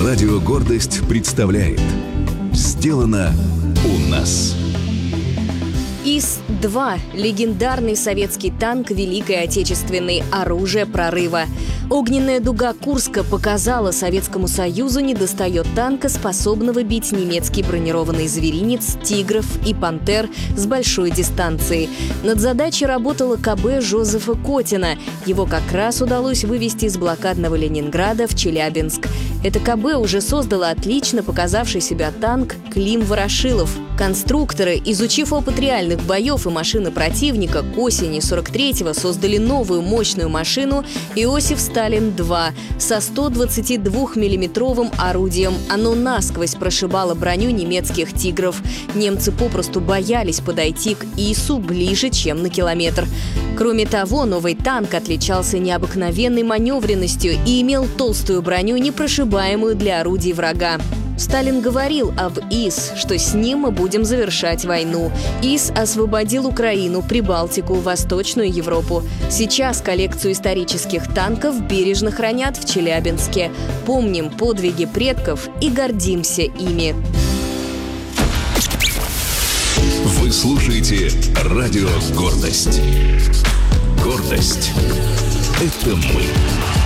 Радио «Гордость» представляет «Сделано у нас». ИС-2 – легендарный советский танк Великой Отечественной, оружие прорыва. Огненная дуга Курска показала Советскому Союзу недостает танка, способного бить немецкий бронированный зверинец, тигров и пантер с большой дистанции. Над задачей работало КБ Жозефа Котина. Его как раз удалось вывести из блокадного Ленинграда в Челябинск. Это КБ уже создало отлично показавший себя танк Клим Ворошилов. Конструкторы, изучив опыт реальных боев и машины противника, к осени 43-го создали новую мощную машину «Иосиф Сталин-2» со 122-миллиметровым орудием. Оно насквозь прошибало броню немецких «Тигров». Немцы попросту боялись подойти к ИСу ближе, чем на километр. Кроме того, новый танк отличался необыкновенной маневренностью и имел толстую броню, непрошибаемую для орудий врага. Сталин говорил об ИС, что с ним мы будем завершать войну. ИС освободил Украину, Прибалтику, Восточную Европу. Сейчас коллекцию исторических танков бережно хранят в Челябинске. Помним подвиги предков и гордимся ими. Вы слушаете радио «Гордость». Гордость – это мы.